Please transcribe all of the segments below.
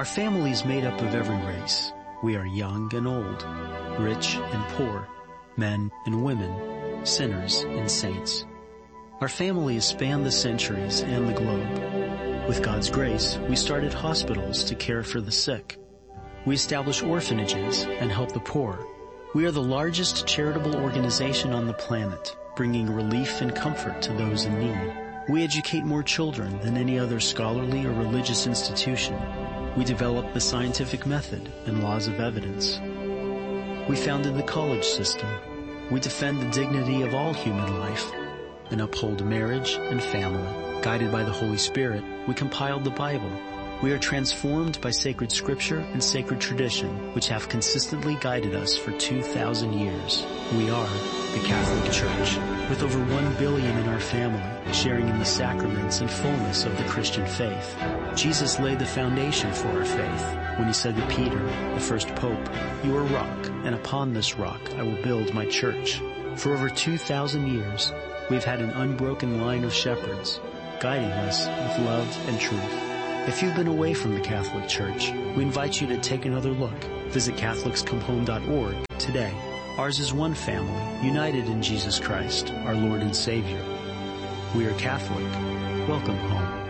Our family is made up of every race. We are young and old, rich and poor, men and women, sinners and saints. Our family has spanned the centuries and the globe. With God's grace, we started hospitals to care for the sick. We establish orphanages and help the poor. We are the largest charitable organization on the planet, bringing relief and comfort to those in need. We educate more children than any other scholarly or religious institution. We develop the scientific method and laws of evidence. We founded the college system. We defend the dignity of all human life and uphold marriage and family. Guided by the Holy Spirit, we compiled the Bible. We are transformed by sacred scripture and sacred tradition, which have consistently guided us for 2,000 years. We are the Catholic Church, with over 1 billion in our family, sharing in the sacraments and fullness of the Christian faith. Jesus laid the foundation for our faith when he said to Peter, the first pope, "You are a rock, and upon this rock I will build my church." For over 2,000 years, we've had an unbroken line of shepherds, guiding us with love and truth. If you've been away from the Catholic Church, we invite you to take another look. Visit CatholicsComeHome.org today. Ours is one family, united in Jesus Christ, our Lord and Savior. We are Catholic. Welcome home.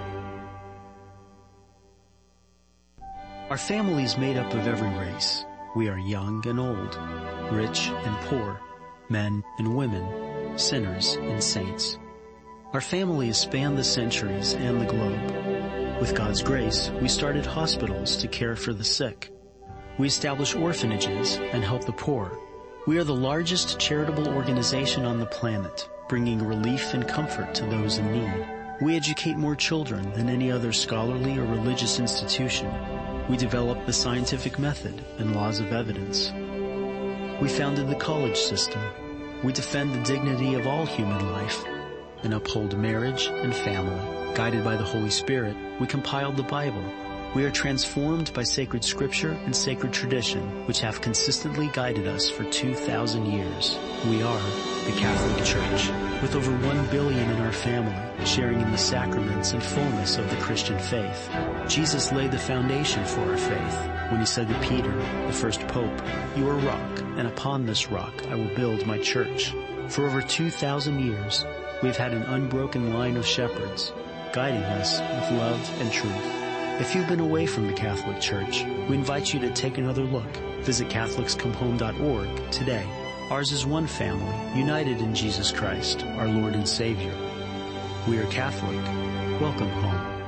Our family is made up of every race. We are young and old, rich and poor, men and women, sinners and saints. Our family has spanned the centuries and the globe. With God's grace, we started hospitals to care for the sick. We establish orphanages and help the poor. We are the largest charitable organization on the planet, bringing relief and comfort to those in need. We educate more children than any other scholarly or religious institution. We develop the scientific method and laws of evidence. We founded the college system. We defend the dignity of all human life and uphold marriage and family. Guided by the Holy Spirit, we compiled the Bible. We are transformed by sacred scripture and sacred tradition, which have consistently guided us for 2,000 years. We are the Catholic Church, with over 1 billion in our family, sharing in the sacraments and fullness of the Christian faith. Jesus laid the foundation for our faith when he said to Peter, the first pope, "You are a rock, and upon this rock I will build my church." For over 2,000 years, we've had an unbroken line of shepherds, guiding us with love and truth. If you've been away from the Catholic Church, we invite you to take another look. Visit CatholicsComeHome.org today. Ours is one family, united in Jesus Christ, our Lord and Savior. We are Catholic. Welcome home.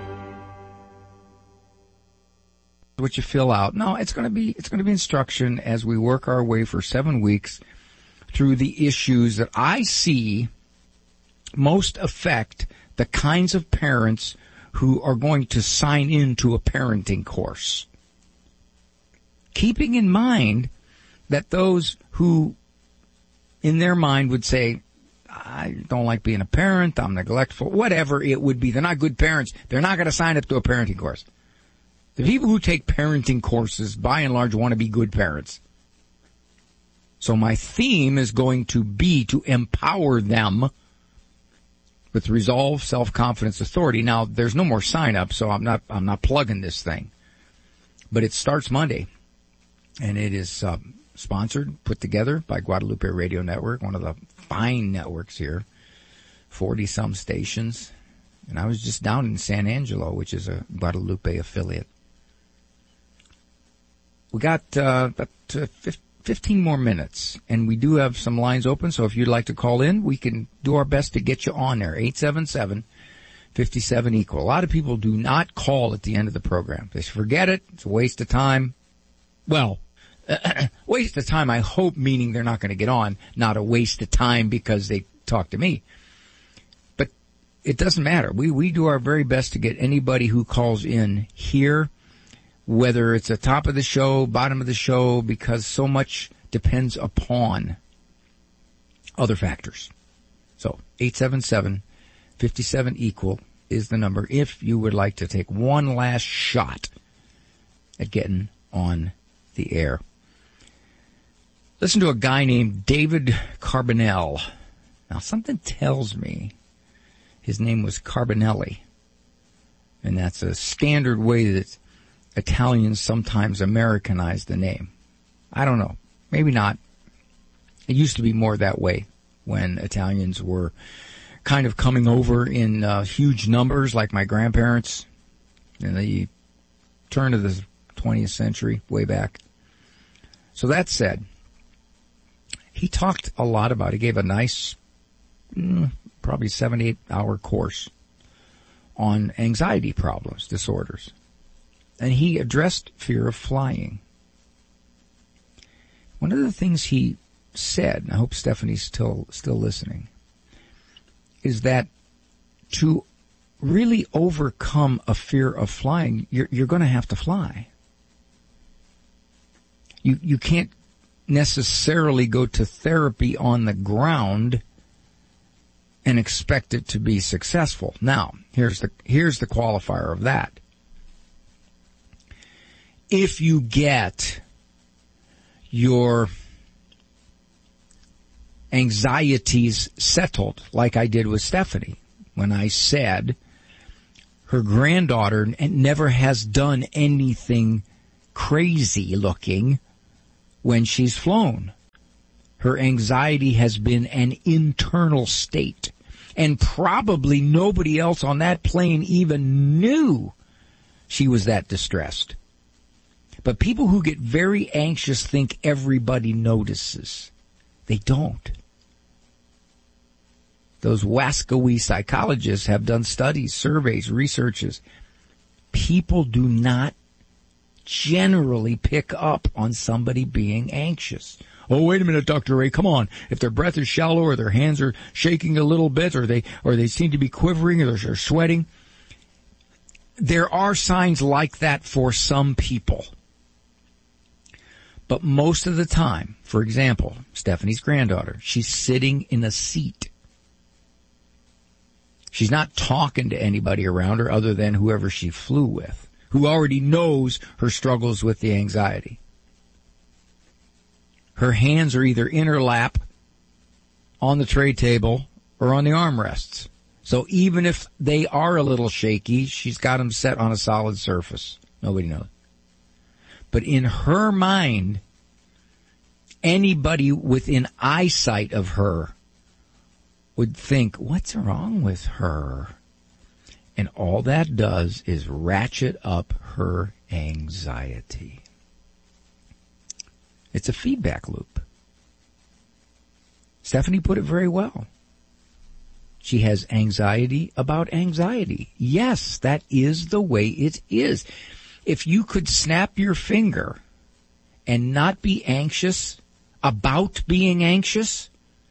What you fill out. No, it's going to be instruction as we work our way for 7 weeks through the issues that I see most affect the kinds of parents who are going to sign into a parenting course. Keeping in mind that those who, in their mind, would say, "I don't like being a parent, I'm neglectful," whatever it would be, they're not good parents, they're not going to sign up to a parenting course. The people who take parenting courses, by and large, want to be good parents. So my theme is going to be to empower them with resolve, self-confidence, authority. Now, there's no more sign-up, so I'm not plugging this thing. But it starts Monday, and it is sponsored, put together by Guadalupe Radio Network, one of the fine networks here, 40-some stations. And I was just down in San Angelo, which is a Guadalupe affiliate. We got about 15 more minutes, and we do have some lines open, so if you'd like to call in, we can do our best to get you on there. 877-57-EQUAL. A lot of people do not call at the end of the program. They forget it. It's a waste of time. Well, waste of time, I hope, meaning they're not going to get on, not a waste of time because they talk to me. But it doesn't matter. We do our very best to get anybody who calls in here, whether it's the top of the show, bottom of the show, because so much depends upon other factors. So 877-57-EQUAL is the number if you would like to take one last shot at getting on the air. Listen to a guy named David Carbonell. Now, something tells me his name was Carbonelli, and that's a standard way that Italians sometimes Americanize the name. I don't know. Maybe not. It used to be more that way when Italians were kind of coming over in huge numbers, like my grandparents in the turn of the 20th century, way back. So that said, he talked a lot about, he gave a nice, probably 7-8 hour course on anxiety problems, disorders. And he addressed fear of flying. One of the things he said, and I hope Stephanie's still listening, is that to really overcome a fear of flying, you're going to have to fly. You can't necessarily go to therapy on the ground and expect it to be successful. Now, here's the qualifier of that. If you get your anxieties settled, like I did with Stephanie, when I said her granddaughter never has done anything crazy looking when she's flown. Her anxiety has been an internal state, and probably nobody else on that plane even knew she was that distressed. But people who get very anxious think everybody notices. They don't. Those wascally psychologists have done studies, surveys, researches. People do not generally pick up on somebody being anxious. Oh, wait a minute, Dr. Ray, come on. If their breath is shallow or their hands are shaking a little bit or they seem to be quivering or they're sweating, there are signs like that for some people. But most of the time, for example, Stephanie's granddaughter, she's sitting in a seat. She's not talking to anybody around her other than whoever she flew with, who already knows her struggles with the anxiety. Her hands are either in her lap, on the tray table, or on the armrests. So even if they are a little shaky, she's got them set on a solid surface. Nobody knows. But in her mind, anybody within eyesight of her would think, what's wrong with her? And all that does is ratchet up her anxiety. It's a feedback loop. Stephanie put it very well. She has anxiety about anxiety. Yes, that is the way it is. If you could snap your finger and not be anxious about being anxious,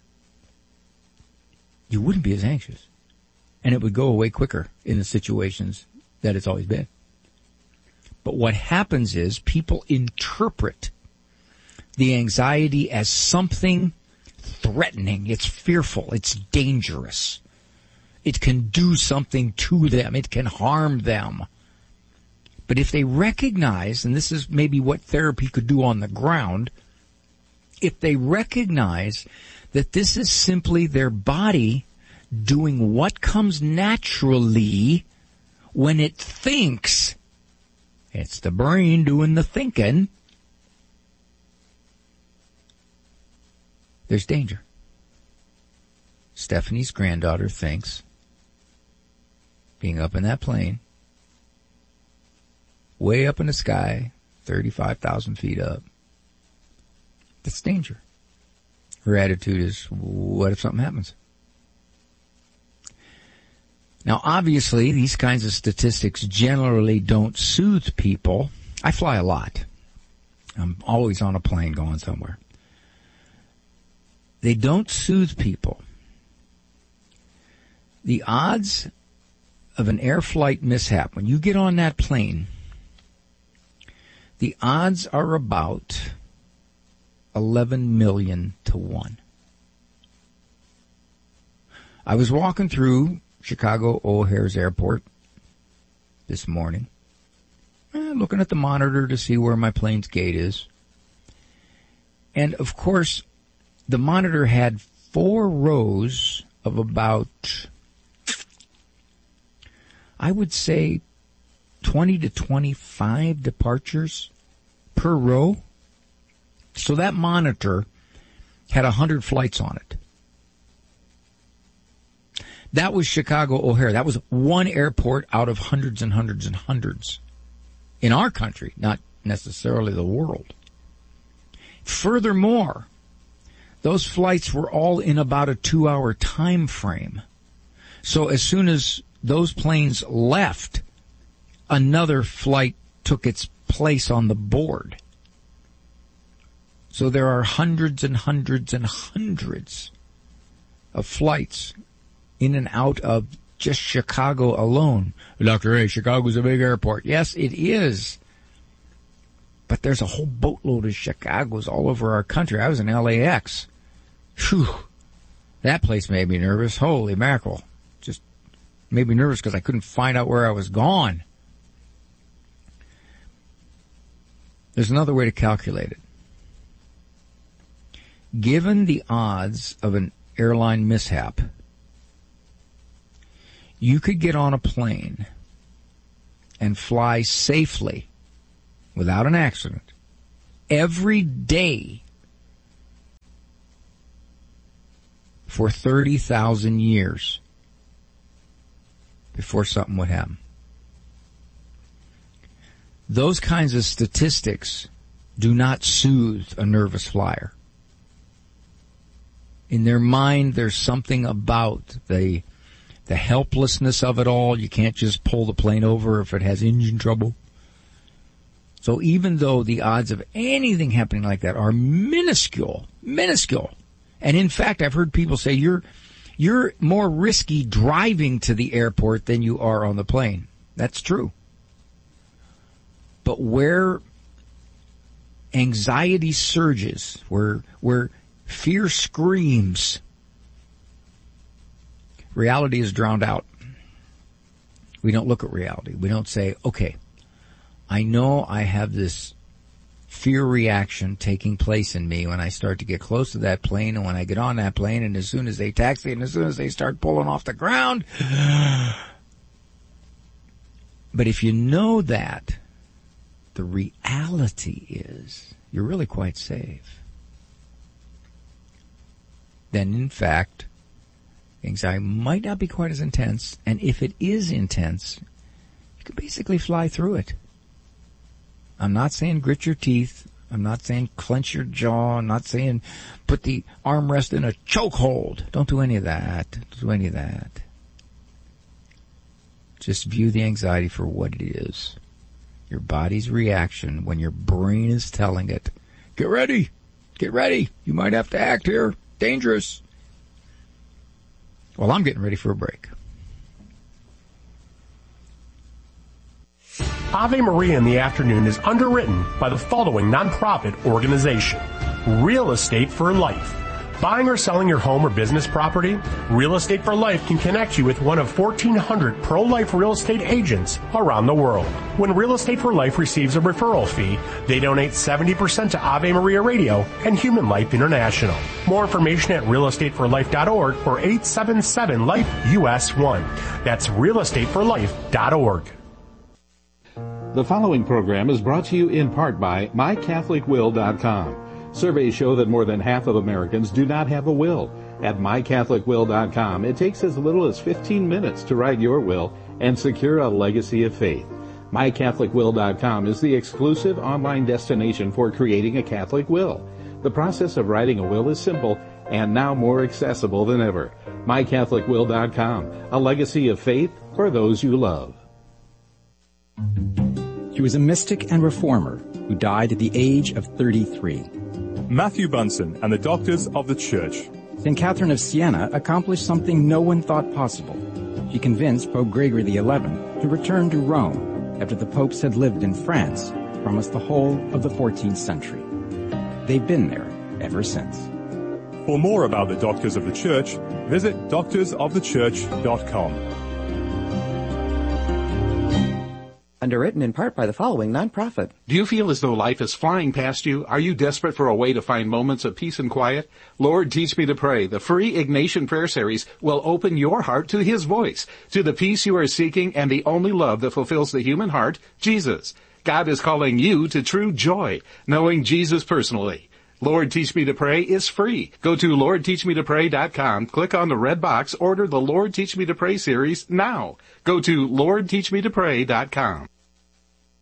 you wouldn't be as anxious. And it would go away quicker in the situations that it's always been. But what happens is people interpret the anxiety as something threatening. It's fearful. It's dangerous. It can do something to them. It can harm them. But if they recognize, and this is maybe what therapy could do on the ground, if they recognize that this is simply their body doing what comes naturally when it thinks, it's the brain doing the thinking, there's danger. Stephanie's granddaughter thinks being up in that plane, way up in the sky, 35,000 feet up, that's danger. Her attitude is, what if something happens? Now, obviously, these kinds of statistics generally don't soothe people. I fly a lot. I'm always on a plane going somewhere. They don't soothe people. The odds of an air flight mishap, when you get on that plane, the odds are about 11 million to 1. I was walking through Chicago O'Hare's Airport this morning, looking at the monitor to see where my plane's gate is. And, of course, the monitor had 4 rows of about, I would say, 20 to 25 departures per row. So that monitor had 100 flights on it. That was Chicago O'Hare. That was one airport out of hundreds and hundreds and hundreds in our country, not necessarily the world. Furthermore, those flights were all in about a 2-hour time frame. So as soon as those planes left, another flight took its place on the board. So there are hundreds and hundreds and hundreds of flights in and out of just Chicago alone. Dr. A, Chicago's a big airport. Yes, it is. But there's a whole boatload of Chicagos all over our country. I was in LAX. Phew. That place made me nervous. Holy mackerel. Just made me nervous because I couldn't find out where I was gone. There's another way to calculate it. Given the odds of an airline mishap, you could get on a plane and fly safely without an accident every day for 30,000 years before something would happen. Those kinds of statistics do not soothe a nervous flyer. In their mind, there's something about the helplessness of it all. You can't just pull the plane over if it has engine trouble. So even though the odds of anything happening like that are minuscule, and in fact, I've heard people say you're more risky driving to the airport than you are on the plane. That's true. But where anxiety surges, where fear screams, reality is drowned out. We don't look at reality. We don't say, okay, I know I have this fear reaction taking place in me when I start to get close to that plane and when I get on that plane and as soon as they taxi and as soon as they start pulling off the ground. But if you know that, the reality is you're really quite safe. Then, in fact, anxiety might not be quite as intense, and if it is intense, you can basically fly through it. I'm not saying grit your teeth. I'm not saying clench your jaw. I'm not saying put the armrest in a chokehold. Don't do any of that. Don't do any of that. Just view the anxiety for what it is. Your body's reaction when your brain is telling it, get ready, you might have to act here, dangerous. Well, I'm getting ready for a break. Ave Maria in the Afternoon is underwritten by the following nonprofit organization. Real Estate for Life. Buying or selling your home or business property? Real Estate for Life can connect you with one of 1,400 pro-life real estate agents around the world. When Real Estate for Life receives a referral fee, they donate 70% to Ave Maria Radio and Human Life International. More information at realestateforlife.org or 877-LIFE-US1. That's realestateforlife.org. The following program is brought to you in part by MyCatholicWill.com. Surveys show that more than half of Americans do not have a will. At MyCatholicWill.com, it takes as little as 15 minutes to write your will and secure a legacy of faith. MyCatholicWill.com is the exclusive online destination for creating a Catholic will. The process of writing a will is simple and now more accessible than ever. MyCatholicWill.com, a legacy of faith for those you love. He was a mystic and reformer who died at the age of 33. Matthew Bunsen and the Doctors of the Church. St. Catherine of Siena accomplished something no one thought possible. She convinced Pope Gregory XI to return to Rome after the popes had lived in France for almost the whole of the 14th century. They've been there ever since. For more about the Doctors of the Church, visit doctorsofthechurch.com. Underwritten in part by the following nonprofit. Do you feel as though life is flying past you? Are you desperate for a way to find moments of peace and quiet? Lord, Teach Me to Pray, the free Ignatian Prayer Series, will open your heart to His voice, to the peace you are seeking and the only love that fulfills the human heart, Jesus. God is calling you to true joy, knowing Jesus personally. Lord, Teach Me to Pray is free. Go to LordTeachMeToPray.com, click on the red box, order the Lord, Teach Me to Pray series now. Go to LordTeachMeToPray.com.